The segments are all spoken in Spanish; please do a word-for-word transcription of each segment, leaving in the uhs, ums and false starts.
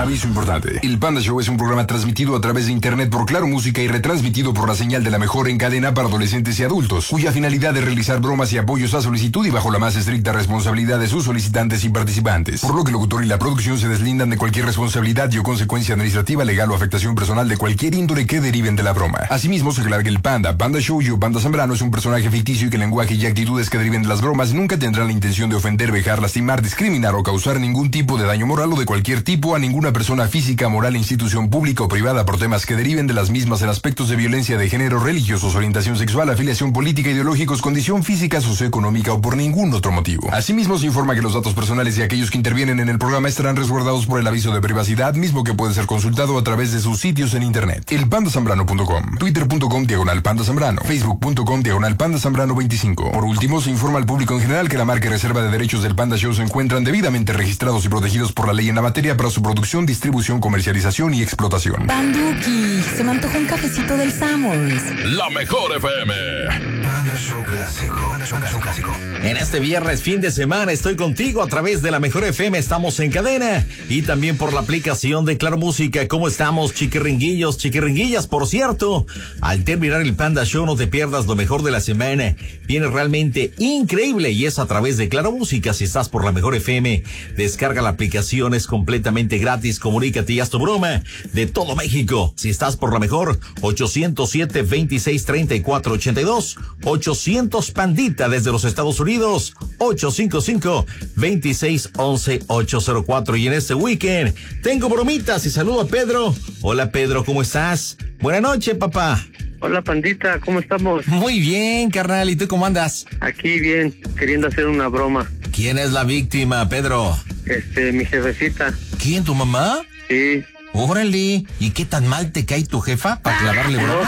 Aviso importante. El Panda Show es un programa transmitido a través de internet por Claro Música y retransmitido por la señal de la mejor en cadena para adolescentes y adultos, cuya finalidad es realizar bromas y apoyos a solicitud y bajo la más estricta responsabilidad de sus solicitantes y participantes. Por lo que el locutor y la producción se deslindan de cualquier responsabilidad y o consecuencia administrativa, legal o afectación personal de cualquier índole que deriven de la broma. Asimismo, se aclara que el Panda, Panda Show y o Panda Zambrano es un personaje ficticio y que el lenguaje y actitudes que deriven de las bromas nunca tendrán la intención de ofender, vejar, lastimar, discriminar o causar ningún tipo de daño moral o de cualquier tipo a ninguna persona física, moral, institución pública o privada por temas que deriven de las mismas en aspectos de violencia de género, religiosos, orientación sexual, afiliación política, ideológicos, condición física, socioeconómica o por ningún otro motivo. Asimismo, se informa que los datos personales de aquellos que intervienen en el programa estarán resguardados por el aviso de privacidad, mismo que puede ser consultado a través de sus sitios en internet. El panda zambrano punto com, twitter punto com diagonal panda zambrano, facebook punto com diagonal panda zambrano veinticinco. Por último, se informa al público en general que la marca y reserva de derechos del Panda Show se encuentran debidamente registrados y protegidos por la ley en la materia para su producción, distribución, comercialización y explotación. Panduki, se me antojó un cafecito del Summers. La mejor F M. Panda Show Clásico. Panda Show Clásico. En este viernes, fin de semana, estoy contigo a través de la mejor F M. Estamos en cadena y también por la aplicación de Claro Música. ¿Cómo estamos, chiquiringuillos, chiquiringuillas? Por cierto, al terminar el Panda Show, no te pierdas lo mejor de la semana. Viene realmente increíble y es a través de Claro Música. Si estás por la mejor F M, descarga la aplicación, es completamente gratis. Comunícate y haz tu broma de todo México. Si estás por la mejor, ochocientos siete, veintiséis, treinta y cuatro, ochenta y dos, ochocientos Pandita desde los Estados Unidos, ocho cinco cinco, veintiséis, once, ochocientos cuatro. Y en este weekend tengo bromitas y saludo a Pedro. Hola Pedro, ¿cómo estás? Buenas noches, papá. Hola, Pandita, ¿cómo estamos? Muy bien, carnal, ¿y tú cómo andas? Aquí bien, queriendo hacer una broma. ¿Quién es la víctima, Pedro? Este, mi jefecita. ¿Quién, tu mamá? Sí. Órale, ¿y qué tan mal te cae tu jefa para clavarle broma?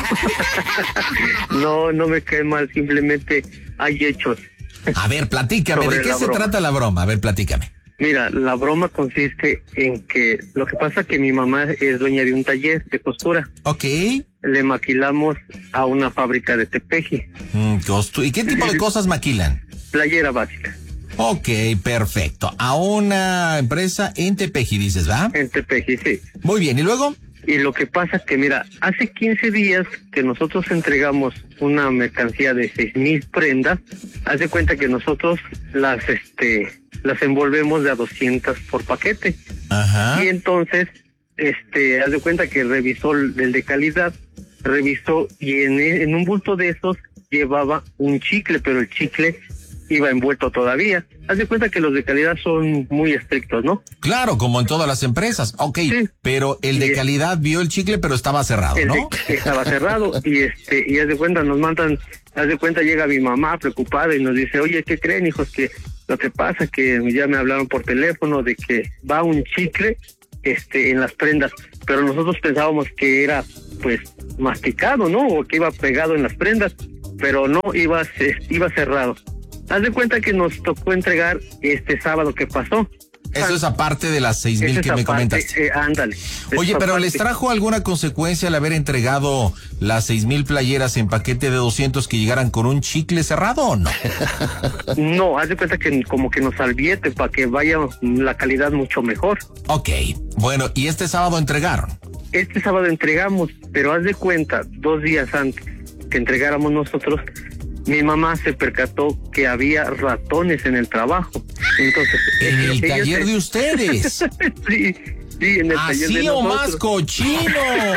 No, no me cae mal, simplemente hay hechos. A ver, platícame, ¿de qué se broma. trata la broma? A ver, platícame. Mira, la broma consiste en que lo que pasa es que mi mamá es dueña de un taller de costura. Ok. Le maquilamos a una fábrica de Tepeji. Mm, ¿Y qué tipo de cosas maquilan? Playera básica. Ok, perfecto. A una empresa en Tepeji, dices, ¿va? En Tepeji, sí. Muy bien, ¿y luego? Y lo que pasa es que, mira, hace quince días que nosotros entregamos una mercancía de seis mil prendas. Haz de cuenta que nosotros las, este, las envolvemos de a doscientas por paquete. Ajá. Y entonces, este, haz de cuenta que revisó el, el de calidad, revisó y en, en un bulto de esos llevaba un chicle, pero el chicle iba envuelto todavía. Haz de cuenta que los de calidad son muy estrictos, ¿no? Claro, como en todas las empresas. Ok, sí. Pero el de calidad vio el chicle, pero estaba cerrado, el ¿no? De, estaba cerrado y este y haz de cuenta nos mandan, haz de cuenta llega mi mamá preocupada y nos dice, oye, ¿qué creen, hijos? Que lo que pasa que ya me hablaron por teléfono de que va un chicle este en las prendas, pero nosotros pensábamos que era pues masticado, ¿no? O que iba pegado en las prendas, pero no, iba iba cerrado. Haz de cuenta que nos tocó entregar este sábado que pasó. Eso es aparte de las seis mil que me comentaste. Eh, ándale. Oye, pero aparte. ¿Les trajo alguna consecuencia al haber entregado las seis mil playeras en paquete de doscientos que llegaran con un chicle cerrado o no? No, haz de cuenta que como que nos advierte para que vaya la calidad mucho mejor. Ok, bueno, ¿y este sábado entregaron? Este sábado entregamos, pero haz de cuenta, dos días antes que entregáramos nosotros, mi mamá se percató que había ratones en el trabajo. Entonces, en el taller se... de ustedes. Sí, sí, en el Así taller de o nosotros. Más cochinos.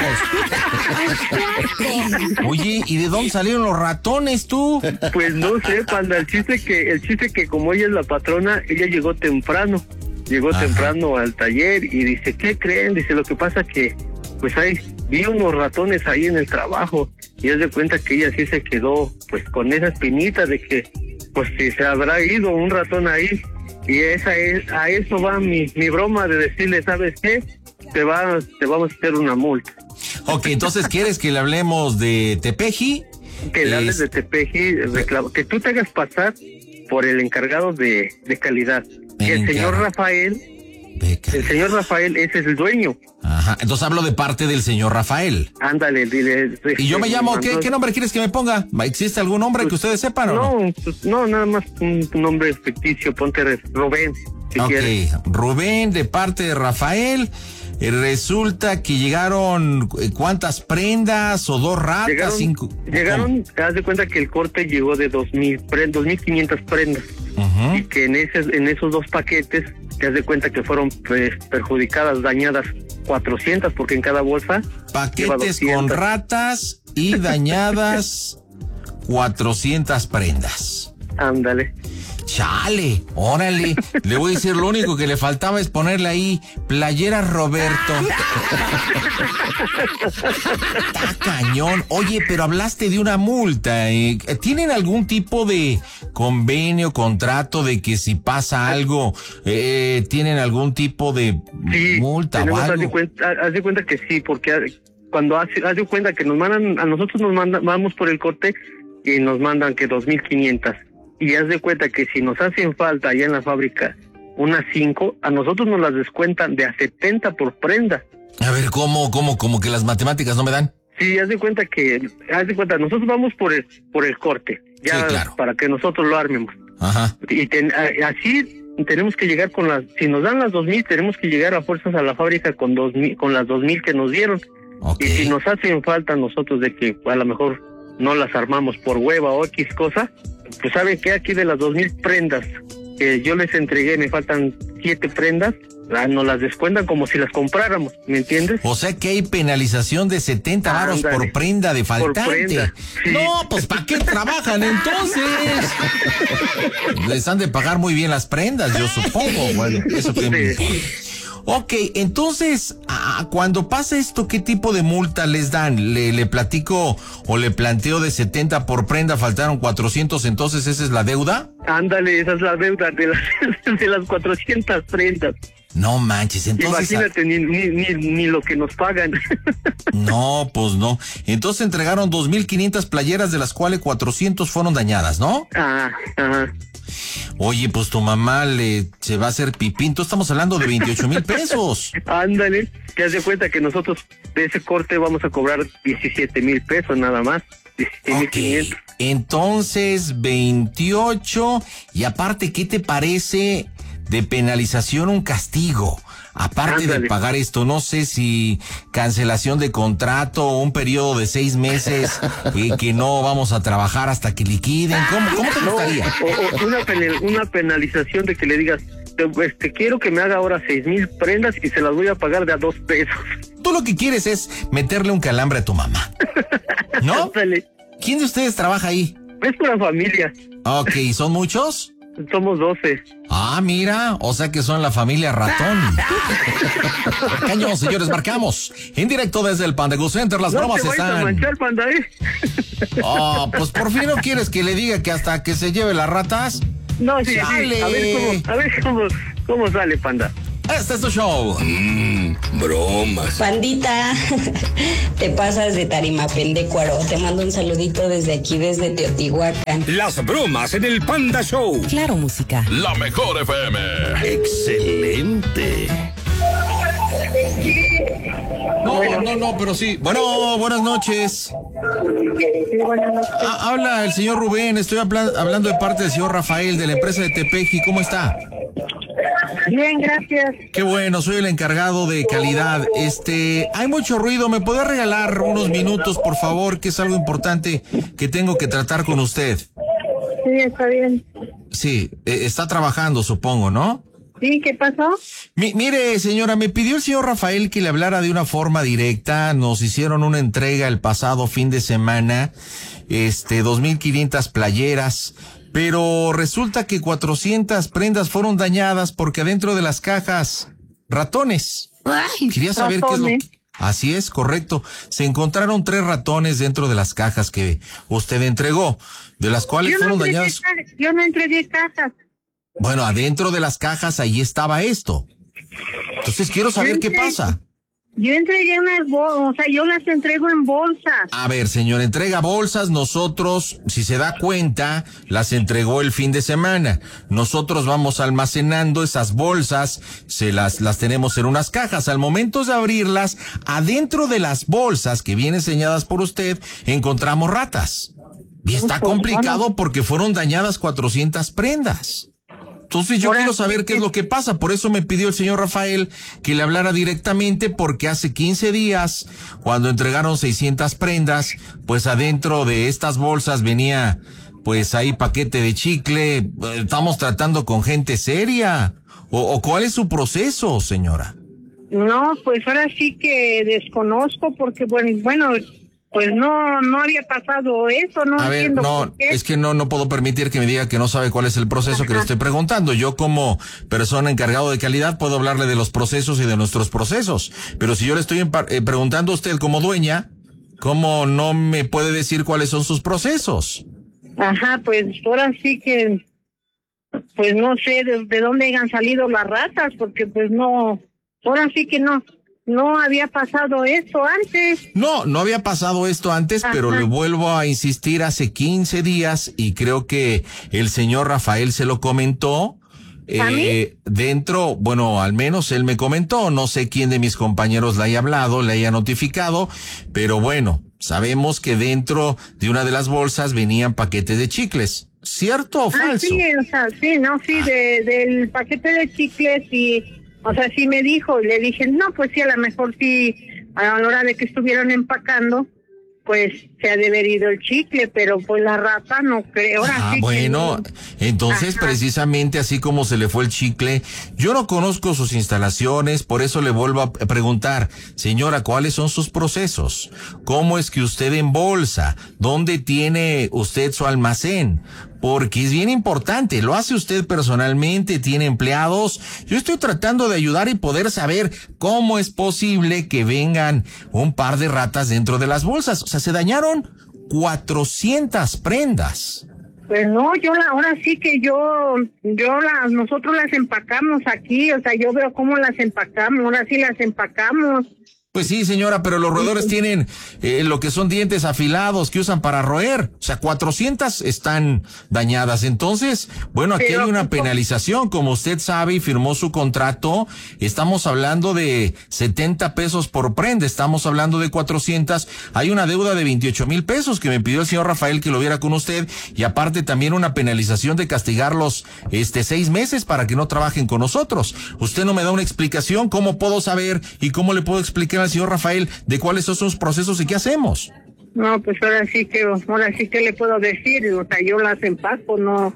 Oye, ¿y de dónde salieron los ratones tú? Pues no sé, Panda, el chiste que, el chiste que como ella es la patrona, ella llegó temprano, llegó Ajá. temprano al taller y dice, ¿qué creen? Dice, lo que pasa que, pues ahí vi unos ratones ahí en el trabajo y haz de cuenta que ella sí se quedó pues con esa espinita de que pues si se habrá ido un ratón ahí y esa es a eso va mi, mi broma de decirle, ¿sabes qué? Te va, te vamos a hacer una multa. Ok, entonces ¿quieres que le hablemos de Tepeji? Que le hables de Tepeji, reclamo, que tú te hagas pasar por el encargado de, de calidad. Que el señor Rafael El señor Rafael, ese es el dueño. Ajá, entonces hablo de parte del señor Rafael. Ándale, dile. Y yo me llamo, ¿qué, ¿qué nombre quieres que me ponga? ¿Existe algún nombre pues, que ustedes sepan o no? No, pues, no, nada más un nombre ficticio, ponte Rubén, si Ok, quieres. Rubén, de parte de Rafael. eh, resulta que llegaron, eh, ¿cuántas prendas o dos ratas? Llegaron, cinco. llegaron haz de cuenta que el corte llegó de dos mil, dos mil quinientas prendas. Uh-huh. Y que en, ese, en esos dos paquetes, te das de cuenta que fueron pues, perjudicadas, dañadas cuatrocientas, porque en cada bolsa... Paquetes con ratas y dañadas cuatrocientas prendas. Ándale. Chale, órale. Le voy a decir, lo único que le faltaba es ponerle ahí Playera Roberto. Está cañón. Oye, pero hablaste de una multa. ¿eh? ¿Tienen algún tipo de convenio, contrato de que si pasa algo, eh, tienen algún tipo de sí, multa o algo? Haz de cuenta, haz de cuenta que sí, porque cuando hace, haz de cuenta que nos mandan, a nosotros nos mandan, vamos por el corte y nos mandan que dos mil quinientas. Y haz de cuenta que si nos hacen falta allá en la fábrica unas cinco, a nosotros nos las descuentan de a setenta por prenda. A ver, ¿cómo, cómo, cómo que las matemáticas no me dan? Sí, haz de cuenta que, haz de cuenta, nosotros vamos por el, por el corte, ya sí, claro. Para que nosotros lo armemos. Ajá. Y ten, a, así tenemos que llegar con las, si nos dan las dos mil, tenemos que llegar a fuerzas a la fábrica con dos mil, con las dos mil que nos dieron. Okay. Y si nos hacen falta nosotros de que a lo mejor no las armamos por hueva o X cosa, pues saben que aquí de las dos mil prendas que yo les entregué, me faltan siete prendas, nos las descuentan como si las compráramos, ¿me entiendes? O sea que hay penalización de setenta varos por prenda de faltante. Por prenda, sí. No, pues ¿para qué trabajan entonces? Les han de pagar muy bien las prendas, yo supongo. Bueno, eso que sí. Ok, entonces, ah, cuando pasa esto, ¿qué tipo de multa les dan? ¿Le, le platico o le planteo de setenta por prenda, faltaron cuatrocientos, entonces esa es la deuda? Ándale, esa es la deuda de las, de las cuatrocientas prendas. No manches, entonces... Imagínate, ni, ni, ni, ni lo que nos pagan. No, pues no. Entonces entregaron dos mil quinientas playeras, de las cuales cuatrocientas fueron dañadas, ¿no? Ah, ajá. Oye, pues tu mamá le se va a hacer pipín. Entonces estamos hablando de veintiocho mil pesos. Ándale, te das de cuenta que nosotros de ese corte vamos a cobrar diecisiete mil pesos nada más. diecisiete mil quinientos. Okay. Entonces, veintiocho. Y aparte, ¿qué te parece de penalización un castigo? Aparte Ándale. de pagar esto, no sé si cancelación de contrato o un periodo de seis meses eh, que no vamos a trabajar hasta que liquiden. ¿Cómo, cómo te gustaría? No, o, o una, penal, una penalización de que le digas, te, pues, te quiero que me haga ahora seis mil prendas y se las voy a pagar de a dos pesos. Tú lo que quieres es meterle un calambre a tu mamá, ¿no? Ándale. ¿Quién de ustedes trabaja ahí? Es por la familia. Ok, ¿son muchos? Somos doce. Ah, mira, o sea que son la familia ratón. Cañón, señores, marcamos. En directo desde el Panda Go Center, las no bromas te están. A manchar, Panda, ¿eh? Oh, pues por fin no quieres que le diga que hasta que se lleve las ratas. No, sí, sí. A ver cómo, a ver cómo, cómo sale, Panda. Este es tu show. Mmm, bromas. Pandita, te pasas de Tarimapendecuaro. Te mando un saludito desde aquí, desde Teotihuacán. Las bromas en el Panda Show. Claro, música. La mejor F M. Excelente. No, no, no, pero sí. Bueno, buenas noches. Sí, buenas noches. Ah, habla el señor Rubén. Estoy habla- hablando de parte del señor Rafael de la empresa de Tepeji. ¿Cómo está? Bien, gracias. Qué bueno, soy el encargado de calidad. Este, hay mucho ruido. ¿Me puede regalar unos minutos, por favor? Que es algo importante que tengo que tratar con usted. Sí, está bien. Sí, eh, está trabajando, supongo, ¿no? Sí, ¿qué pasó? Mi, mire, señora, me pidió el señor Rafael que le hablara de una forma directa. Nos hicieron una entrega el pasado fin de semana, este, dos mil quinientas playeras, pero resulta que cuatrocientas prendas fueron dañadas porque adentro de las cajas, ratones. Ay, Quería saber ratones. qué es lo que... Así es, correcto. Se encontraron tres ratones dentro de las cajas que usted entregó, de las cuales Yo no, fueron entregué, dañadas. ca- yo no entregué cajas. Bueno, adentro de las cajas ahí estaba esto. Entonces quiero saber qué pasa. Yo entregué unas bolsas, o sea, yo las entrego en bolsas. A ver, señor, entrega bolsas. Nosotros, si se da cuenta, las entregó el fin de semana. Nosotros vamos almacenando esas bolsas, se las, las tenemos en unas cajas. Al momento de abrirlas, adentro de las bolsas que vienen señaladas por usted, encontramos ratas. Y está complicado porque fueron dañadas cuatrocientas prendas. Entonces yo Ahora quiero sí saber qué es lo que pasa, por eso me pidió el señor Rafael que le hablara directamente, porque hace quince días, cuando entregaron seiscientas prendas, pues adentro de estas bolsas venía, pues ahí paquete de chicle. Estamos tratando con gente seria. ¿O, o cuál es su proceso, señora? No, pues ahora sí que desconozco porque, bueno, bueno pues no no había pasado eso, no A ver, entiendo no, por qué. es que no, no puedo permitir que me diga que no sabe cuál es el proceso que le estoy preguntando. Yo como persona encargado de calidad puedo hablarle de los procesos y de nuestros procesos. Pero si yo le estoy empa- eh, preguntando a usted como dueña, ¿cómo no me puede decir cuáles son sus procesos? Ajá, pues ahora sí que, pues no sé de, de dónde hayan salido las ratas, porque pues no, ahora sí que no, no había pasado eso antes. No, no había pasado esto antes, Ajá. pero le vuelvo a insistir hace quince días y creo que el señor Rafael se lo comentó. ¿A mí? Eh, dentro, bueno, al menos él me comentó, no sé quién de mis compañeros le haya hablado, le haya notificado, pero bueno, sabemos que dentro de una de las bolsas venían paquetes de chicles. ¿Cierto o Ah, falso? sí, o sea, sí, no, sí, de, del paquete de chicles y, o sea, sí me dijo, y le dije, no, pues sí, a lo mejor sí, a la hora de que estuvieron empacando, pues se ha de haber ido el chicle, pero pues la rata no creo. Ahora Ah, sí que bueno, no. entonces Ajá. precisamente así como se le fue el chicle, yo no conozco sus instalaciones, por eso le vuelvo a preguntar, señora, ¿cuáles son sus procesos? ¿Cómo es que usted embolsa? ¿Dónde tiene usted su almacén? Porque es bien importante, lo hace usted personalmente, tiene empleados. Yo estoy tratando de ayudar y poder saber cómo es posible que vengan un par de ratas dentro de las bolsas. O sea, se dañaron cuatrocientas prendas. Pues no, yo la, ahora sí que yo, yo las, nosotros las empacamos aquí, o sea, yo veo cómo las empacamos, ahora sí las empacamos. Pues sí, señora, pero los roedores tienen eh, lo que son dientes afilados que usan para roer. O sea, cuatrocientas están dañadas. Entonces, bueno, aquí Pero, hay una penalización. Como usted sabe y firmó su contrato, estamos hablando de setenta pesos por prenda. Estamos hablando de cuatrocientas. Hay una deuda de veintiocho mil pesos que me pidió el señor Rafael que lo viera con usted. Y aparte también una penalización de castigarlos este seis meses para que no trabajen con nosotros. Usted no me da una explicación. ¿Cómo puedo saber y cómo le puedo explicar al señor Rafael de cuáles son sus procesos y qué hacemos? No, pues ahora sí que, ahora sí que le puedo decir, o sea, yo las empaco, no,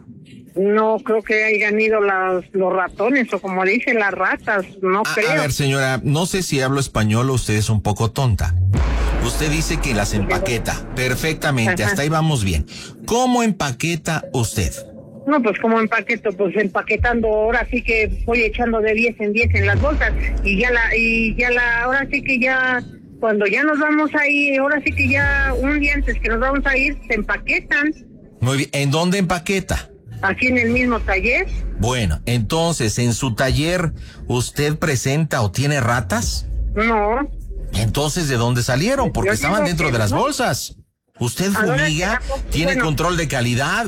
no creo que hayan ido las, los ratones, o como dicen, las ratas, no A, creo. a ver, señora, no sé si hablo español o usted es un poco tonta. Usted dice que las empaqueta perfectamente, Ajá. hasta ahí vamos bien. ¿Cómo empaqueta usted? No, pues como empaqueto, pues empaquetando, ahora sí que voy echando de diez en diez en las bolsas, y ya la, y ya la, ahora sí que ya, cuando ya nos vamos a ir, ahora sí que ya un día antes que nos vamos a ir, se empaquetan, Muy bien, ¿en dónde empaqueta? aquí en el mismo taller. Bueno, entonces, ¿en su taller usted presenta o tiene ratas? No, Entonces, ¿de dónde salieron? Porque Yo estaban digo dentro que de las no. bolsas. ¿Usted Ahora fumiga? que tampoco- ¿Tiene bueno. control de calidad?